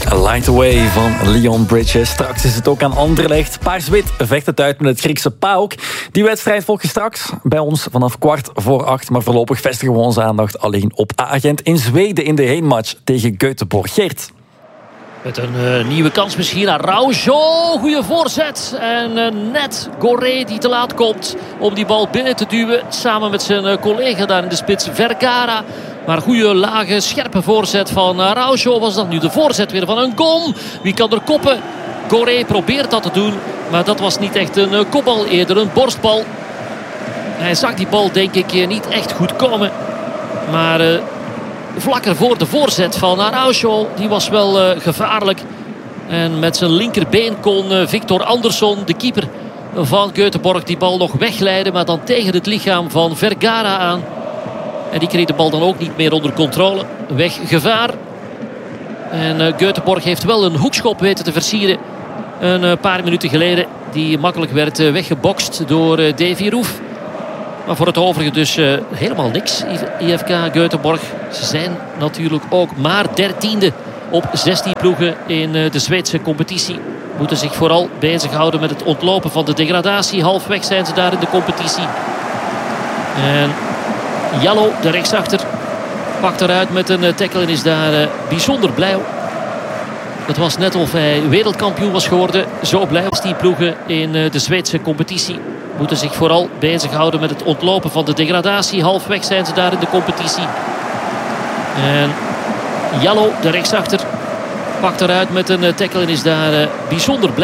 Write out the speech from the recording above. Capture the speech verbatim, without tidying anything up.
Light Away van Leon Bridges. Straks is het ook aan Anderlecht. Paars-wit vecht het uit met het Griekse PAOK. Die wedstrijd volgt je straks bij ons vanaf kwart voor acht. Maar voorlopig vestigen we onze aandacht alleen op A-agent in Zweden in de heenmatch tegen Göteborg. Geert. Met een uh, nieuwe kans misschien. Araujo, goede voorzet. En uh, net Goré die te laat komt om die bal binnen te duwen. Samen met zijn uh, collega daar in de spits Vergara. Maar goede, lage, scherpe voorzet van Araujo. Was dat nu de voorzet weer van een Gon? Wie kan er koppen? Goré probeert dat te doen. Maar dat was niet echt een uh, kopbal, eerder een borstbal. Hij zag die bal denk ik niet echt goed komen. Maar... Uh, Vlak ervoor de voorzet van Araujo. Die was wel uh, gevaarlijk. En met zijn linkerbeen kon uh, Victor Andersson, de keeper van Göteborg, die bal nog wegleiden. Maar dan tegen het lichaam van Vergara aan. En die kreeg de bal dan ook niet meer onder controle. Weggevaar. En uh, Göteborg heeft wel een hoekschop weten te versieren. Een uh, paar minuten geleden. Die makkelijk werd uh, weggebokst door uh, Davy Roef. Maar voor het overige dus uh, helemaal niks. I F K Göteborg. Ze zijn natuurlijk ook maar dertiende op zestien ploegen in uh, de Zweedse competitie. Moeten zich vooral bezighouden met het ontlopen van de degradatie. Halfweg zijn ze daar in de competitie. En Jallo, de rechtsachter, pakt eruit met een tackle en is daar uh, bijzonder blij op. Het was net of hij wereldkampioen was geworden. Zo blij op die ploegen in uh, de Zweedse competitie. Moeten zich vooral bezighouden met het ontlopen van de degradatie. Halfweg zijn ze daar in de competitie. En Jallo, de rechtsachter, pakt eruit met een tackle en is daar uh, bijzonder blij.